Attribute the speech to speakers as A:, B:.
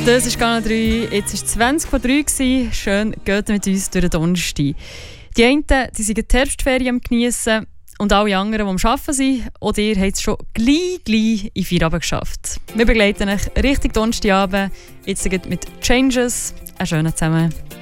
A: Das ist Kanal 3. Jetzt war es 20 vor 3 gewesen. Schön, geht mit uns durch den Donnerstag. Die einen die sind die Herbstferien am Geniessen und alle anderen, die am Arbeiten sind. Oder ihr habt es schon gleich in Feierabend geschafft. Wir begleiten euch richtig Donnerstagabend. Jetzt mit Changes. Einen schönen zusammen.